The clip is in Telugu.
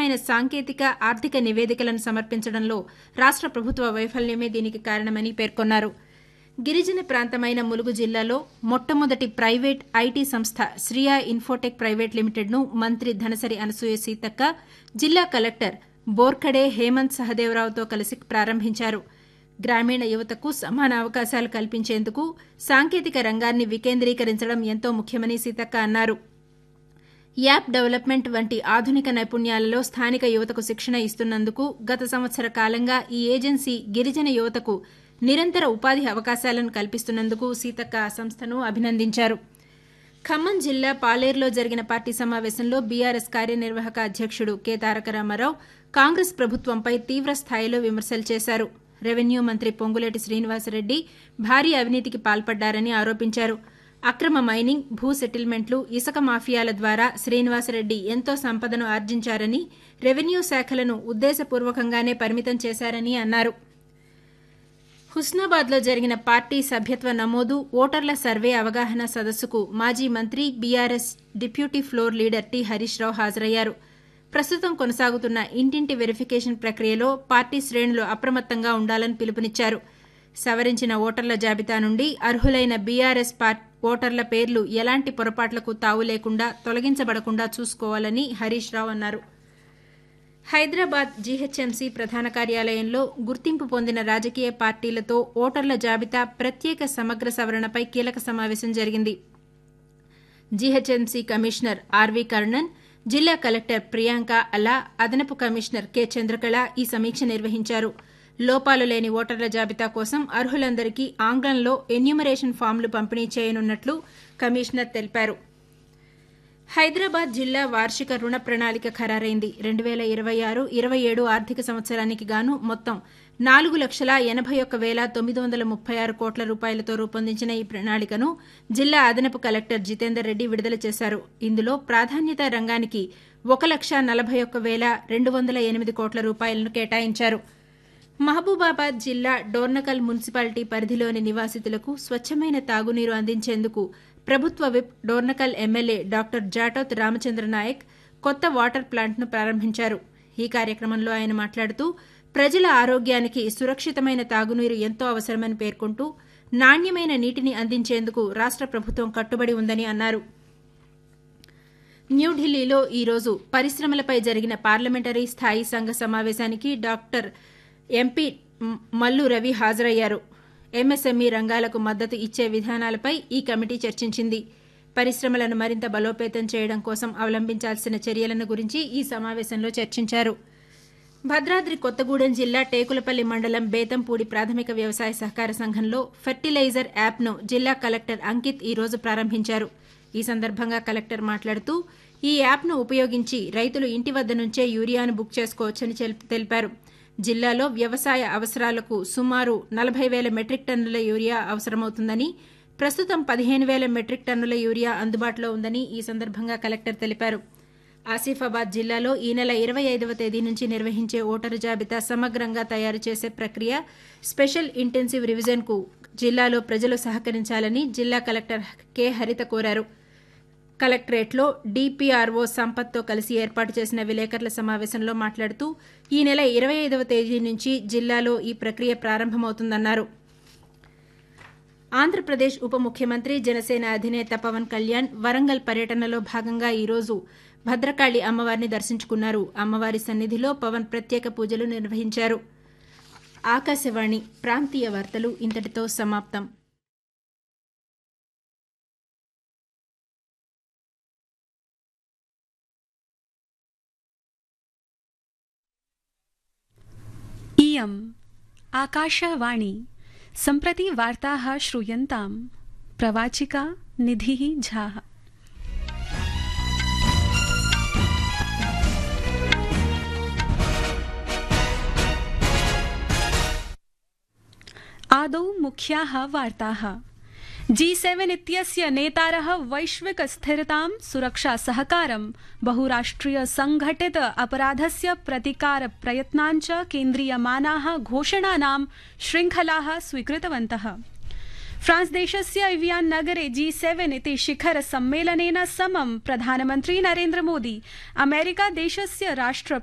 సక్రమమైన సాంకేతిక ఆర్థిక నివేదికలను సమర్పించడంలో రాష్ట్ర ప్రభుత్వ వైఫల్యమే దీనికి కారణమని పేర్కొన్నారు. గిరిజన ప్రాంతమైన ములుగు జిల్లాలో మొట్టమొదటి ప్రైవేట్ ఐటీ సంస్థ శ్రియా ఇన్ఫోటెక్ ప్రైవేట్ లిమిటెడ్ను మంత్రి ధనసరి అనసూయ సీతక్క జిల్లా కలెక్టర్ బోర్కడే హేమంత్ సహదేవరావుతో కలిసి ప్రారంభించారు. గ్రామీణ యువతకు సమాన అవకాశాలు కల్పించేందుకు సాంకేతిక రంగాన్ని వికేంద్రీకరించడం ఎంతో ముఖ్యమని సీతక్క అన్నారు. యాప్ డెవలప్మెంట్ వంటి ఆధునిక నైపుణ్యాలలో స్థానిక యువతకు శిక్షణ ఇస్తున్నందుకు గత సంవత్సర కాలంగా ఈ ఏజెన్సీ గిరిజన యువతకు నిరంతర ఉపాధి అవకాశాలను కల్పిస్తున్నందుకు సీతక్క ఆ సంస్థను అభినందించారు. ఖమ్మం జిల్లా పాలేరులో జరిగిన పార్టీ సమావేశంలో బీఆర్ఎస్ కార్యనిర్వాహక అధ్యక్షుడు కె తారక రామారావు కాంగ్రెస్ ప్రభుత్వంపై తీవ్ర స్థాయిలో విమర్శలు చేశారు. రెవెన్యూ మంత్రి పొంగులేటి శ్రీనివాసరెడ్డి భారీ అవినీతికి పాల్పడ్డారని ఆరోపించారు. అక్రమ మైనింగ్, భూ సెటిల్మెంట్లు, ఇసుక మాఫియాల ద్వారా శ్రీనివాసరెడ్డి ఎంతో సంపదను ఆర్జించారని, రెవెన్యూ శాఖలను ఉద్దేశపూర్వకంగానే పరిమితం చేశారని అన్నారు. హుస్నాబాద్లో జరిగిన పార్టీ సభ్యత్వ నమోదు, ఓటర్ల సర్వే అవగాహన సదస్సుకు మాజీ మంత్రి BRS deputy floor leader T Harish Rao హాజరయ్యారు. ప్రస్తుతం కొనసాగుతున్న ఇంటింటి వెరిఫికేషన్ ప్రక్రియలో పార్టీ శ్రేణులు అప్రమత్తంగా ఉండాలని పిలుపునిచ్చారు. సవరించిన ఓటర్ల జాబితా నుండి అర్హులైన బీఆర్ఎస్ ఓటర్ల పేర్లు ఎలాంటి పొరపాట్లకు తావు లేకుండా తొలగించబడకుండా చూసుకోవాలని హరీష్ రావు అన్నారు. హైదరాబాద్ జీహెచ్ఎంసీ ప్రధాన కార్యాలయంలో గుర్తింపు పొందిన రాజకీయ పార్టీలతో ఓటర్ల జాబితా ప్రత్యేక సమగ్ర సవరణపై కీలక సమావేశం జరిగింది. జీహెచ్ఎంసీ కమిషనర్ ఆర్వీ కర్ణన్, జిల్లా కలెక్టర్ ప్రియాంక అలా, అదనపు కమిషనర్ కె చంద్రకళ ఈ సమీక్ష నిర్వహించారు. లోపాలు లేని ఓటర్ల జాబితా కోసం అర్హులందరికీ ఆంగ్లంలో ఎన్యూమరేషన్ ఫామ్లు పంపిణీ చేయనున్నట్లు కమిషనర్ తెలిపారు. హైదరాబాద్ జిల్లా వార్షిక రుణ ప్రణాళిక ఖరారైంది. 2026-27 ఆర్థిక సంవత్సరానికి గాను మొత్తం 4,81,936 కోట్ల రూపాయలతో రూపొందించిన ఈ ప్రణాళికను జిల్లా అదనపు కలెక్టర్ జితేందర్ రెడ్డి విడుదల చేశారు. ఇందులో ప్రాధాన్యత రంగానికి 1,41,208 కోట్ల రూపాయలను కేటాయించారు. మహబూబాబాద్ జిల్లా డోర్నకల్ మున్సిపాలిటీ పరిధిలోని నివాసితులకు స్వచ్ఛమైన తాగునీరు అందించేందుకు ప్రభుత్వ whip, Dornakal MLA doctor Jatoth Ramachandra Naik కొత్త వాటర్ ప్లాంట్ను ప్రారంభించారు. ఈ కార్యక్రమంలో ఆయన మాట్లాడుతూ ప్రజల ఆరోగ్యానికి సురక్షితమైన తాగునీరు ఎంతో అవసరమని పేర్కొంటూ నాణ్యమైన నీటిని అందించేందుకు రాష్ట్ర ప్రభుత్వం కట్టుబడి ఉందని అన్నారు. న్యూఢిల్లీలో ఈరోజు పరిశ్రమలపై జరిగిన పార్లమెంటరీ స్థాయి సంఘ సమావేశానికి డాక్టర్ ఎంపీ మల్లు రవి హాజరయ్యారు. ఎంఎస్ఎంఈ రంగాలకు మద్దతు ఇచ్చే విధానాలపై ఈ కమిటీ చర్చించింది. పరిశ్రమలను మరింత బలోపేతం చేయడం కోసం అవలంబించాల్సిన చర్యలను గురించి ఈ సమావేశంలో చర్చించారు. భద్రాద్రి కొత్తగూడెం జిల్లా టేకులపల్లి మండలం బేతంపూడి ప్రాథమిక వ్యవసాయ సహకార సంఘంలో ఫెర్టిలైజర్ యాప్ను జిల్లా కలెక్టర్ అంకిత్ ఈరోజు ప్రారంభించారు. ఈ సందర్భంగా కలెక్టర్ మాట్లాడుతూ ఈ యాప్ను ఉపయోగించి రైతులు ఇంటి వద్ద నుంచే యూరియాను బుక్ చేసుకోవచ్చని తెలిపారు. జిల్లాలో వ్యవసాయ అవసరాలకు సుమారు 40,000 మెట్రిక్ టన్నుల యూరియా అవసరమవుతుందని, ప్రస్తుతం 15,000 మెట్రిక్ టన్నుల యూరియా అందుబాటులో ఉందని ఈ సందర్భంగా కలెక్టర్ తెలిపారు. ఆసిఫాబాద్ జిల్లాలో ఈ నెల 25వ తేదీ నుంచి నిర్వహించే ఓటరు జాబితా సమగ్రంగా తయారు చేసే ప్రక్రియ స్పెషల్ ఇంటెన్సివ్ రివిజన్కు జిల్లాలో ప్రజలు సహకరించాలని జిల్లా కలెక్టర్ కె హరిత కోరారు. కలెక్టరేట్లో డిపిఆర్ఓ సంపత్తో కలిసి ఏర్పాటు చేసిన విలేకరుల సమావేశంలో మాట్లాడుతూ ఈ నెల 25వ తేదీ నుంచి జిల్లాలో ఈ ప్రక్రియ ప్రారంభమవుతుందన్నారు. ఆంధ్రప్రదేశ్ ఉప ముఖ్యమంత్రి జనసేన అధినేత పవన్ కళ్యాణ్ వరంగల్ పర్యటనలో భాగంగా ఈరోజు భద్రకాళి అమ్మవారిని దర్శించుకున్నారు. అమ్మవారి సన్నిధిలో పవన్ ప్రత్యేక పూజలు నిర్వహించారు. ఆకాశవాణి ప్రాంతీయ వార్తలు ఇంతటితో సమాప్తం. इयम् आकाशवाणी सम्प्रति वार्ताः श्रूयन्ताम् प्रवाचिका निधिः झा। आदौ मुख्याः वार्ताः। G7 इत्यस्य नेतारः वैश्विक स्थिरतां, सुरक्षा सहकारं, बहुराष्ट्रीय संघटित अपराधस्य प्रतिकार प्रयत्नान् च केन्द्रीयमानाः घोषणानां शृङ्खलाः स्वीकृतवन्तः। फ्रांस देशस्य एवियान् नगरे G7 इति शिखर सम्मेलनेन समं प्रधानमन्त्री नरेन्द्र मोदी अमेरिका देशस्य राष्ट्र